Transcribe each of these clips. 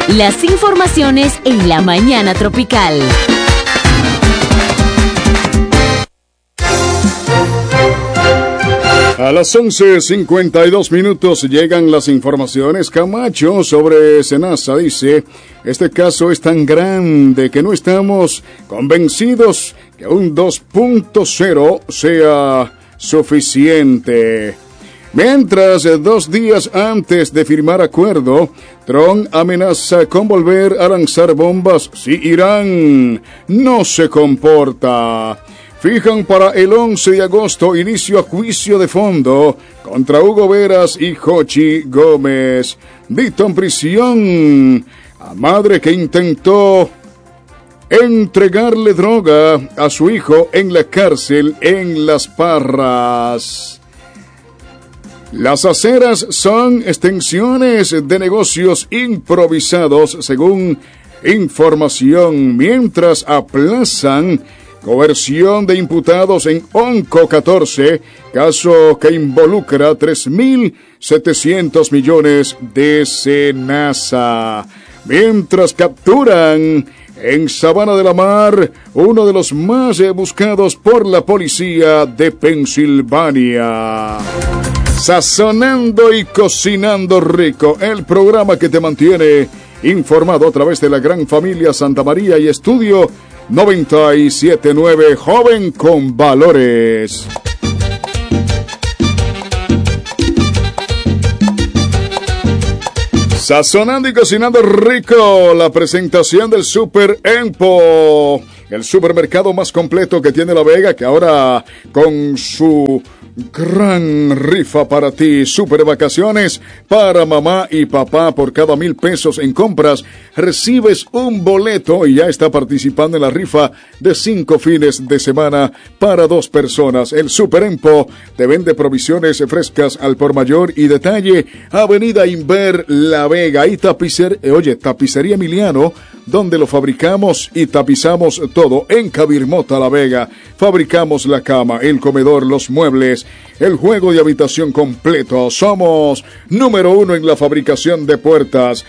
Las informaciones en la mañana tropical. A las 11:52 llegan las informaciones. Camacho sobre Senasa dice: este caso es tan grande que no estamos convencidos que un 2.0 sea suficiente. Mientras, 2 días antes de firmar acuerdo, Trump amenaza con volver a lanzar bombas si Irán no se comporta. Fijan para el 11 de agosto inicio a juicio de fondo contra Hugo Veras y Jochi Gómez. Dicta en prisión a madre que intentó entregarle droga a su hijo en la cárcel en Las Parras. Las aceras son extensiones de negocios improvisados, según información, mientras aplazan coerción de imputados en Onco 14, caso que involucra 3.700 millones de Senasa. Mientras capturan en Sabana de la Mar uno de los más buscados por la policía de Pensilvania. Sazonando y cocinando rico, el programa que te mantiene informado a través de la gran familia Santa María y Estudio 97.9, joven con valores. Sazonando y cocinando rico, la presentación del Super Empo, el supermercado más completo que tiene La Vega, que ahora con su gran rifa para ti, super vacaciones para mamá y papá. Por cada 1,000 pesos en compras recibes un boleto y ya está participando en la rifa de 5 fines de semana para 2 personas. El Super Empo te vende provisiones frescas al por mayor y detalle. Avenida Inver La Vega y Tapicería Emiliano, donde lo fabricamos y tapizamos todo. En Cabirmota La Vega fabricamos la cama, el comedor, los muebles, el juego de habitación completo. Somos número 1 en la fabricación de puertas.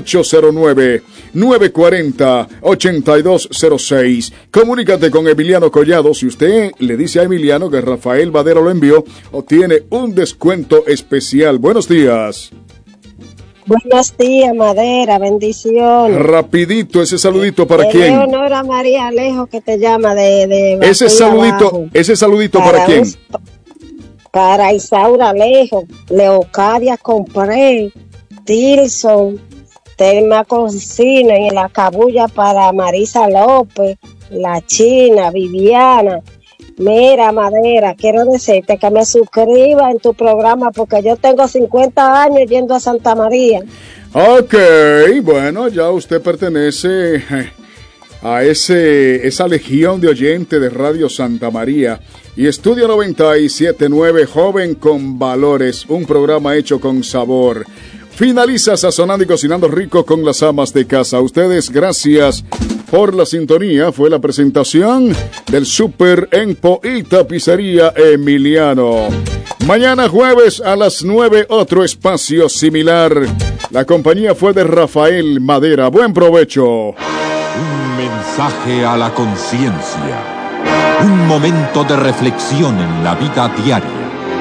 809-940-8206. Comunícate con Emiliano Collado. Si usted le dice a Emiliano que Rafael Vadero lo envió, obtiene un descuento especial. Buenos días. Buenos días, Madera, bendiciones. Rapidito, ese saludito para quién. Leonora María Alejo, que te llama de ese saludito para quién. Para Isaura Alejo, Leocadia Compré, Tilson, Telma Cocina y la cabulla para Marisa López, la China, Viviana. Mira, Madera, quiero decirte que me suscriba en tu programa porque yo tengo 50 años yendo a Santa María. Ok, bueno, ya usted pertenece a esa legión de oyentes de Radio Santa María y Estudio 97.9, joven con valores, un programa hecho con sabor. Finaliza Sazonando y Cocinando Rico con las amas de casa. A ustedes, gracias por la sintonía. Fue la presentación del Super Empo y Tapicería Emiliano. Mañana jueves a las 9, otro espacio similar. La compañía fue de Rafael Madera. Buen provecho. Un mensaje a la conciencia. Un momento de reflexión en la vida diaria.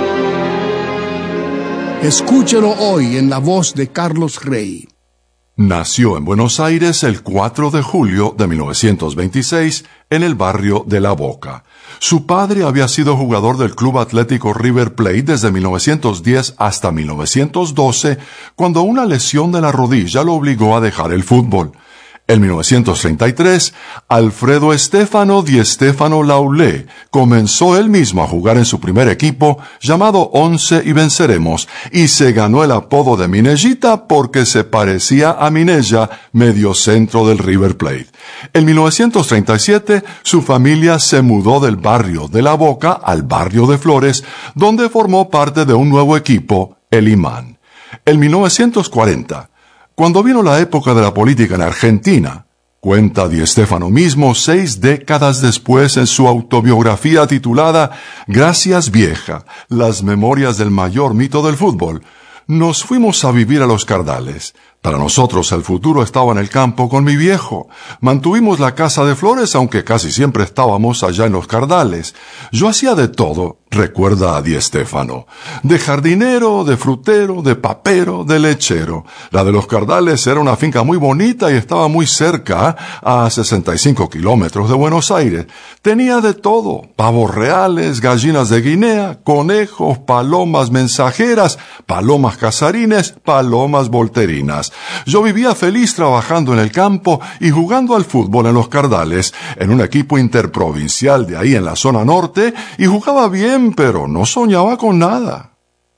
Escúchelo hoy en la voz de Carlos Rey. Nació en Buenos Aires el 4 de julio de 1926 en el barrio de La Boca. Su padre había sido jugador del Club Atlético River Plate desde 1910 hasta 1912, cuando una lesión de la rodilla lo obligó a dejar el fútbol. En 1933, Alfredo Estefano Di Stefano Laulé comenzó él mismo a jugar en su primer equipo, llamado Once y Venceremos, y se ganó el apodo de Minellita porque se parecía a Minella, mediocentro del River Plate. En 1937, su familia se mudó del barrio de La Boca al barrio de Flores, donde formó parte de un nuevo equipo, el Imán. En 1940, cuando vino la época de la política en Argentina, cuenta Di Stefano mismo 6 décadas después en su autobiografía titulada Gracias Vieja, las memorias del mayor mito del fútbol, nos fuimos a vivir a Los Cardales, Para nosotros el futuro estaba en el campo con mi viejo. Mantuvimos la casa de flores, aunque casi siempre estábamos allá en los Cardales. Yo hacía de todo, recuerda a Di Stéfano. De jardinero, de frutero, de papero, de lechero. La de los Cardales era una finca muy bonita y estaba muy cerca, a 65 kilómetros de Buenos Aires. Tenía de todo: pavos reales, gallinas de Guinea, conejos, palomas mensajeras, palomas casarines, palomas volterinas. Yo vivía feliz trabajando en el campo y jugando al fútbol en los Cardales, en un equipo interprovincial de ahí en la zona norte, y jugaba bien, pero no soñaba con nada.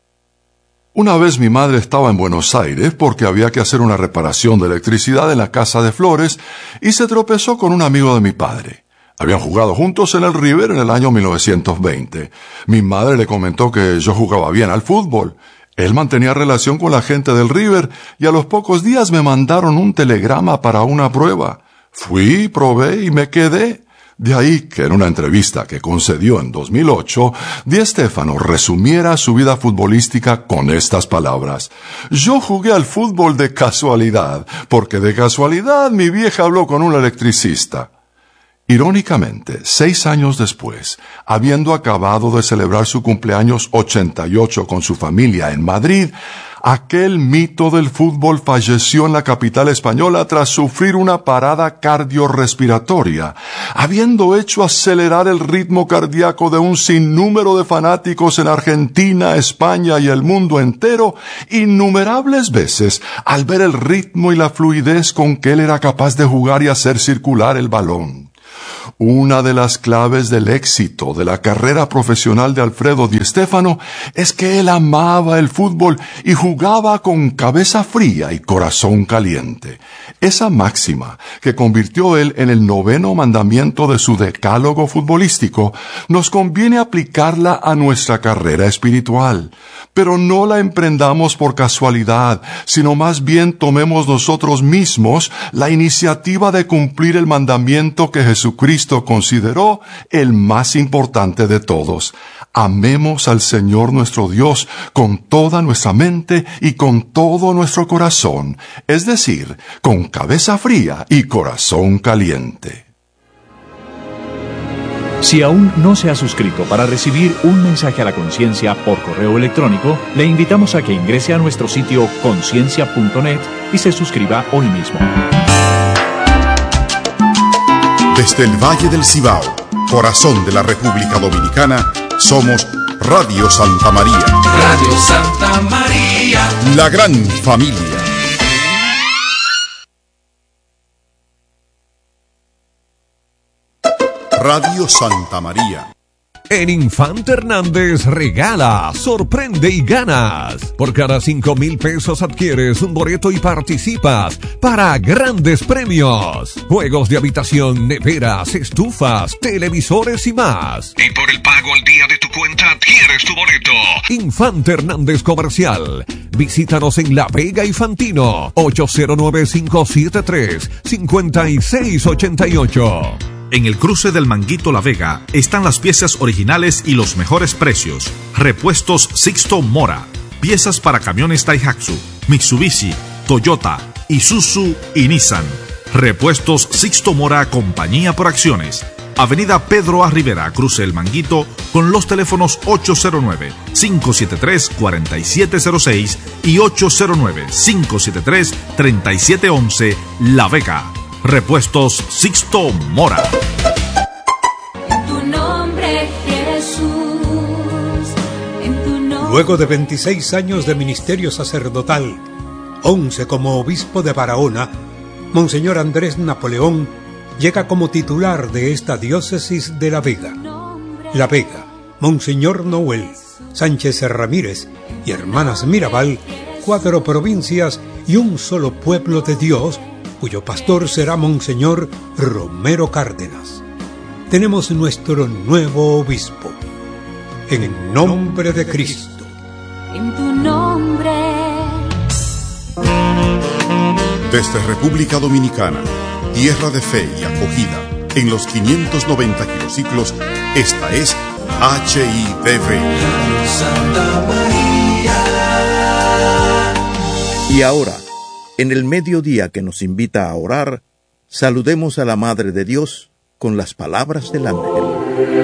Una vez mi madre estaba en Buenos Aires porque había que hacer una reparación de electricidad en la casa de flores y se tropezó con un amigo de mi padre. Habían jugado juntos en el River en el año 1920. Mi madre le comentó que yo jugaba bien al fútbol. Él mantenía relación con la gente del River y a los pocos días me mandaron un telegrama para una prueba. Fui, probé y me quedé. De ahí que en una entrevista que concedió en 2008, Di Stéfano resumiera su vida futbolística con estas palabras: yo jugué al fútbol de casualidad, porque de casualidad mi vieja habló con un electricista. Irónicamente, 6 años después, habiendo acabado de celebrar su cumpleaños 88 con su familia en Madrid, aquel mito del fútbol falleció en la capital española tras sufrir una parada cardiorrespiratoria, habiendo hecho acelerar el ritmo cardíaco de un sinnúmero de fanáticos en Argentina, España y el mundo entero, innumerables veces, al ver el ritmo y la fluidez con que él era capaz de jugar y hacer circular el balón. Una de las claves del éxito de la carrera profesional de Alfredo Di Stéfano es que él amaba el fútbol y jugaba con cabeza fría y corazón caliente. Esa máxima, que convirtió él en el 9º mandamiento de su decálogo futbolístico, nos conviene aplicarla a nuestra carrera espiritual. Pero no la emprendamos por casualidad, sino más bien tomemos nosotros mismos la iniciativa de cumplir el mandamiento que Jesucristo consideró el más importante de todos. Amemos al Señor nuestro Dios con toda nuestra mente y con todo nuestro corazón, es decir, con cabeza fría y corazón caliente. Si aún no se ha suscrito para recibir un mensaje a la conciencia por correo electrónico, le invitamos a que ingrese a nuestro sitio conciencia.net y se suscriba hoy mismo. Desde el Valle del Cibao, corazón de la República Dominicana, somos Radio Santa María. Radio Santa María. La gran familia. Radio Santa María. En Infante Hernández regala, sorprende y ganas. Por cada 5,000 pesos adquieres un boleto y participas para grandes premios. Juegos de habitación, neveras, estufas, televisores y más. Y por el pago al día de tu cuenta adquieres tu boleto. Infante Hernández Comercial. Visítanos en La Vega y Fantino. 809-573-5688. En el cruce del Manguito La Vega están las piezas originales y los mejores precios. Repuestos Sixto Mora. Piezas para camiones Daihatsu, Mitsubishi, Toyota, Isuzu y Nissan. Repuestos Sixto Mora, compañía por acciones. Avenida Pedro A. Rivera, cruce el Manguito, con los teléfonos 809-573-4706 y 809-573-3711, La Vega. Repuestos Sixto Mora. En tu nombre, Jesús. En tu nombre. Luego de 26 años de ministerio sacerdotal, 11 como obispo de Barahona, Monseñor Andrés Napoleón llega como titular de esta diócesis de La Vega. La Vega, Monseñor Noel, Sánchez Ramírez y Hermanas Mirabal, 4 provincias y un solo pueblo de Dios, cuyo pastor será Monseñor Romero Cárdenas. Tenemos nuestro nuevo obispo. En el nombre de Cristo. En tu nombre. Desde República Dominicana, tierra de fe y acogida, en los 590 kilociclos, esta es HIDV. Santa María. Y ahora, En el mediodía que nos invita a orar, saludemos a la Madre de Dios con las palabras del ángel.